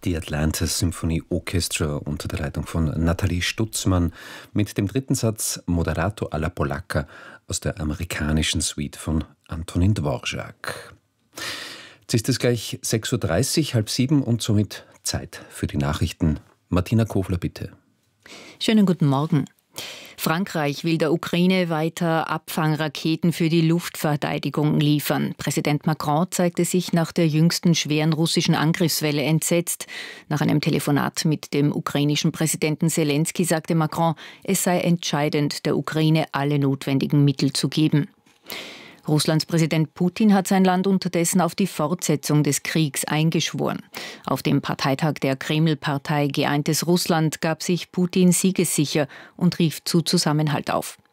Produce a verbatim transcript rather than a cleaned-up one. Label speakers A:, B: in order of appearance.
A: Die Atlanta Symphony Orchestra unter der Leitung von Nathalie Stutzmann mit dem dritten Satz Moderato alla Polacca aus der amerikanischen Suite von Antonin Dvorak. Jetzt ist es gleich sechs Uhr dreißig, halb sieben und somit Zeit für die Nachrichten. Martina Kofler, bitte.
B: Schönen guten Morgen. Frankreich will der Ukraine weiter Abfangraketen für die Luftverteidigung liefern. Präsident Macron zeigte sich nach der jüngsten schweren russischen Angriffswelle entsetzt. Nach einem Telefonat mit dem ukrainischen Präsidenten Selenskyj sagte Macron, es sei entscheidend, der Ukraine alle notwendigen Mittel zu geben. Russlands Präsident Putin hat sein Land unterdessen auf die Fortsetzung des Kriegs eingeschworen. Auf dem Parteitag der Kreml-Partei Geeintes Russland gab sich Putin siegessicher und rief zu Zusammenhalt auf.